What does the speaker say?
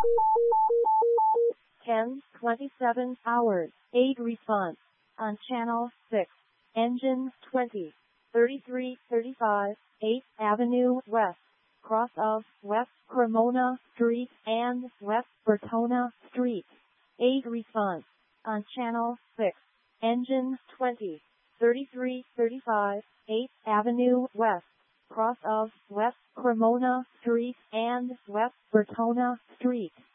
10:27 hours. 8 response. On channel 6. Engine 20. 3335, 8th Avenue West. Cross of West Cremona Street and West Bertona Street. 8 response. On channel 6. Engine 20. 3335, 8th Avenue West. Cross of West Cremona Street and West Bertona Street.